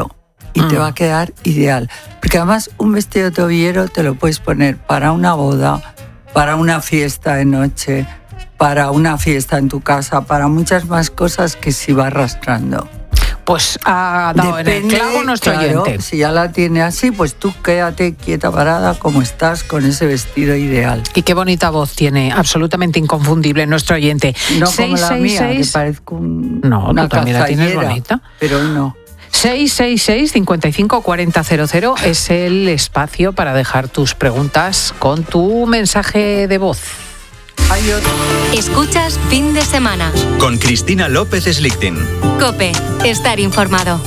y Mm. te va a quedar ideal. Porque además un vestido tobillero te lo puedes poner para una boda, para una fiesta de noche, para una fiesta en tu casa, para muchas más cosas que si va arrastrando. Pues ha dado Depende, en el clavo nuestro claro, oyente. Si ya la tiene así, pues tú quédate quieta parada como estás con ese vestido ideal. Y qué bonita voz tiene, absolutamente inconfundible nuestro oyente. No como la mía, que seis. parezco un, No, una tú también la tienes cazallera, bonita. Pero no. seis seis seis, cinco cinco, cuatro cero cero es el espacio para dejar tus preguntas con tu mensaje de voz. Escuchas Fin de Semana. Con Cristina López Slichting. COPE. Estar informado.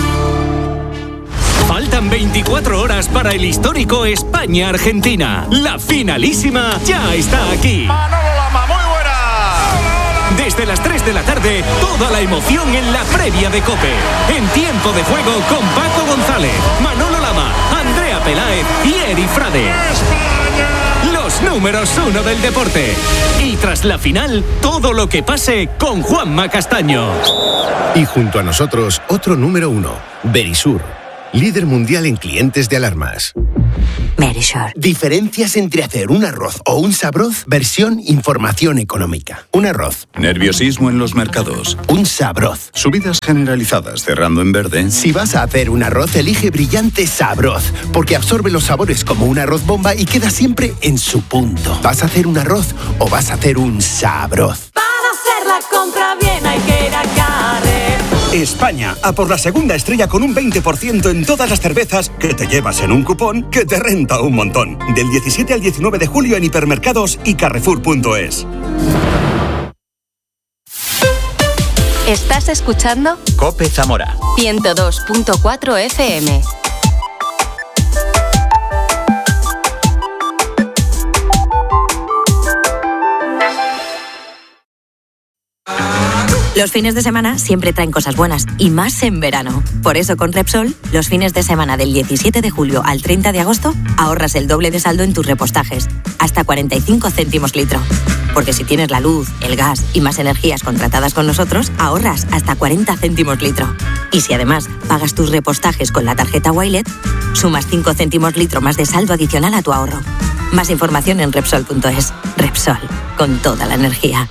Faltan veinticuatro horas para el histórico España-Argentina. La finalísima ya está aquí. Manolo Lama, muy buena. Desde las tres de la tarde, toda la emoción en la previa de COPE. En tiempo de juego con Paco González, Manolo Lama, Andrea Peláez y Eri Frade. Los números uno del deporte. Y tras la final, todo lo que pase con Juanma Castaño. Y junto a nosotros, otro número uno, Verisur, líder mundial en clientes de alarmas. Verisur. Diferencias entre hacer un arroz o un sabroz, versión información económica. Un arroz. Nerviosismo en los mercados. Un sabroz. Subidas generalizadas cerrando en verde. Si vas a hacer un arroz, elige Brillante Sabroz, porque absorbe los sabores como un arroz bomba y queda siempre en su punto. ¿Vas a hacer un arroz o vas a hacer un sabroz? Para hacer la compra bien hay que ir a Carrefour. España, a por la segunda estrella con un veinte por ciento en todas las cervezas que te llevas en un cupón que te renta un montón. Del diecisiete al diecinueve de julio en hipermercados y carrefour punto es. ¿Estás escuchando? COPE Zamora. ciento dos punto cuatro F M. Los fines de semana siempre traen cosas buenas, y más en verano. Por eso con Repsol, los fines de semana del diecisiete de julio al treinta de agosto, ahorras el doble de saldo en tus repostajes, hasta cuarenta y cinco céntimos litro. Porque si tienes la luz, el gas y más energías contratadas con nosotros, ahorras hasta cuarenta céntimos litro. Y si además pagas tus repostajes con la tarjeta Wilet, sumas cinco céntimos litro más de saldo adicional a tu ahorro. Más información en Repsol punto es. Repsol, con toda la energía.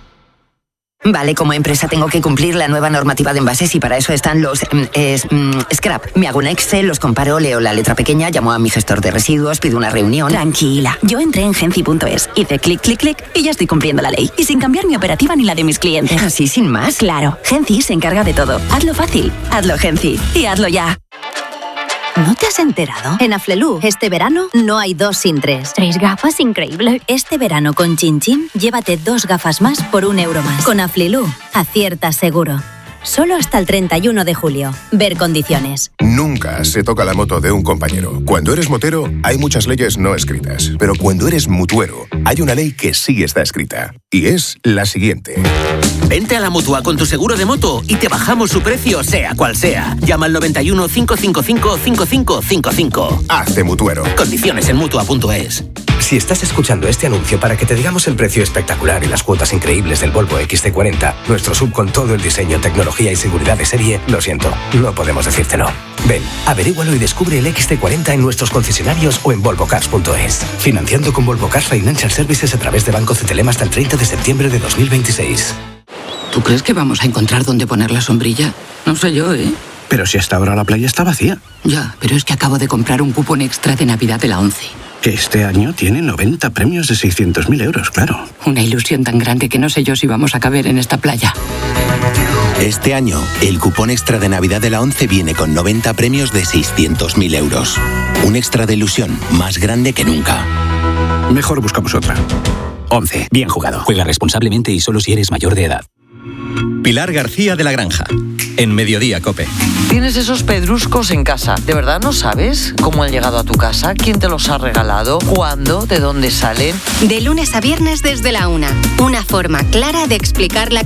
Vale, como empresa tengo que cumplir la nueva normativa de envases y para eso están los mm, es, mm, scrap. Me hago un Excel, los comparo, leo la letra pequeña, llamo a mi gestor de residuos, pido una reunión. Tranquila, yo entré en Genci punto es, hice clic, clic, clic y ya estoy cumpliendo la ley. Y sin cambiar mi operativa ni la de mis clientes. ¿Así sin más? Claro, Genci se encarga de todo. Hazlo fácil, hazlo Genci y hazlo ya. ¿No te has enterado? En Aflelu, este verano no hay dos sin tres. Tres gafas, increíble. Este verano con Chin Chin, llévate dos gafas más por un euro más. Con Aflelu, acierta seguro. Solo hasta el treinta y uno de julio. Ver condiciones. Nunca se toca la moto de un compañero. Cuando eres motero, hay muchas leyes no escritas. Pero cuando eres mutuero, hay una ley que sí está escrita. Y es la siguiente. Vente a la Mutua con tu seguro de moto y te bajamos su precio, sea cual sea. Llama al noventa y uno, cinco cinco cinco, cinco cinco cinco cinco. Hazte mutuero. Condiciones en mutua punto es. Si estás escuchando este anuncio para que te digamos el precio espectacular y las cuotas increíbles del Volvo X C cuarenta, nuestro sub con todo el diseño, tecnología y seguridad de serie, lo siento, no podemos decírtelo. Ven, averígualo y descubre el X C cuarenta en nuestros concesionarios o en volvo cars punto es. Financiando con Volvo Cars Financial Services a través de Banco Cetelem hasta el treinta de septiembre de dos mil veintiséis. ¿Tú crees que vamos a encontrar dónde poner la sombrilla? No sé yo, ¿eh? Pero si hasta ahora la playa está vacía. Ya, pero es que acabo de comprar un cupón extra de Navidad de la ONCE. Que este año tiene noventa premios de seiscientos mil euros, claro. Una ilusión tan grande que no sé yo si vamos a caber en esta playa. Este año, el cupón extra de Navidad de la ONCE viene con noventa premios de seiscientos mil euros. Un extra de ilusión más grande que nunca. Mejor buscamos otra. ONCE, bien jugado. Juega responsablemente y solo si eres mayor de edad. Pilar García de la Granja, en Mediodía COPE. Tienes esos pedruscos en casa. ¿De verdad no sabes cómo han llegado a tu casa? ¿Quién te los ha regalado? ¿Cuándo? ¿De dónde salen? De lunes a viernes desde la una. Una forma clara de explicar la